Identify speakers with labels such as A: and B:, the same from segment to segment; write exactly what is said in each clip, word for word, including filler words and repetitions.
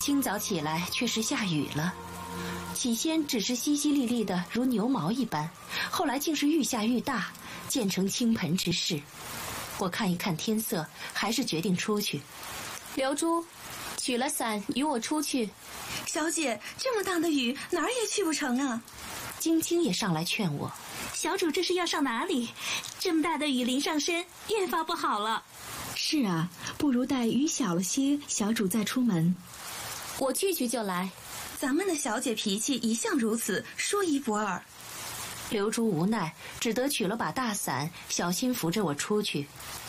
A: 清早起来却是下雨了，起先只是淅淅沥沥的如牛毛一般，后来竟是愈下愈大，渐成倾盆之势。我看一看天色，还是决定出去。
B: 刘珠，取了伞与我出去。
C: 小姐，这么大的雨，哪儿也去不成啊。
A: 晶晶也上来劝我。
D: 小主这是要上哪里？这么大的雨淋上身，越发不好了。
E: 是啊，不如待雨小了些，小主再出门。
B: 我去去就来。
C: 咱们的小姐脾气一向如此，说一不二。
A: 刘珠无奈，只得取了把大伞，小心扶着我出去。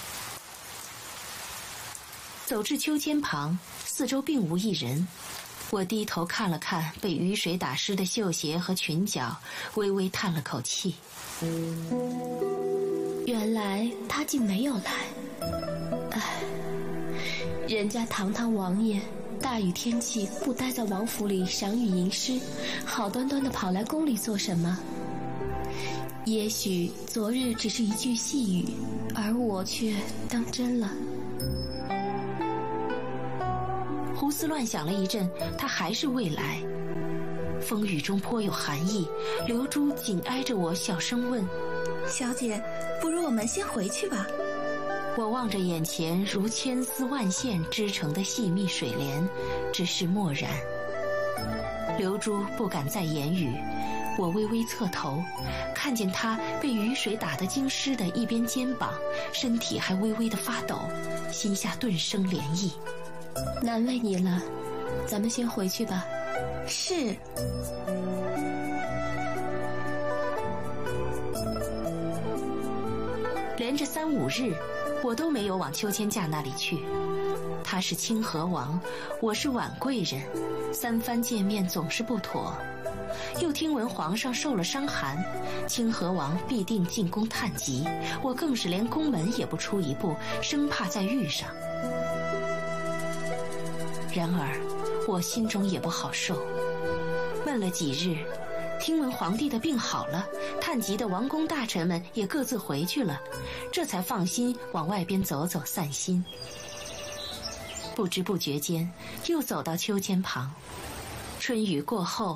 A: 走至秋千旁，四周并无一人。我低头看了看被雨水打湿的绣鞋和裙角，微微叹了口气。
B: 原来他竟没有来。唉，人家堂堂王爷，大雨天气不待在王府里赏雨吟诗，好端端的跑来宫里做什么？也许昨日只是一句细语，而我却当真了。
A: 胡思乱想了一阵，他还是未来。风雨中颇有寒意，刘珠紧挨着我，小声问：
C: 小姐，不如我们先回去吧。
A: 我望着眼前如千丝万线织成的细密水帘，只是默然。刘珠不敢再言语，我微微侧头，看见她被雨水打得浸湿的一边肩膀，身体还微微的发抖，心下顿生涟漪。
B: 难为你了，咱们先回去吧。
C: 是。
A: 连着三五日，我都没有往秋千架那里去。他是清河王，我是婉贵人，三番见面总是不妥。又听闻皇上受了伤寒，清河王必定进宫探疾，我更是连宫门也不出一步，生怕再遇上。然而我心中也不好受，问了几日，听闻皇帝的病好了，探疾的王公大臣们也各自回去了，这才放心往外边走走散心。不知不觉间又走到秋千旁，春雨过后，